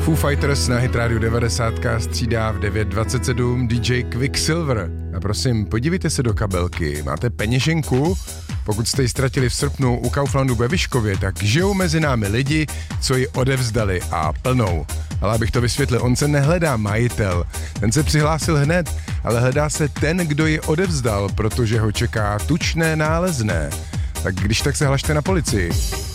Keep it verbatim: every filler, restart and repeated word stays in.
Foo Fighters na Hit Radio devadesát střídá v devět dvacet sedm D J Quicksilver. A prosím, podívejte se do kabelky. Máte peněženku? Pokud jste ji ztratili v srpnu u Kauflandu ve Vyškově, tak žijou mezi námi lidi, co ji odevzdali a plnou. Ale abych to vysvětlil, on se nehledá majitel. Ten se přihlásil hned, ale hledá se ten, kdo ji odevzdal, protože ho čeká tučné nálezné. Tak když tak se hlašte na policii.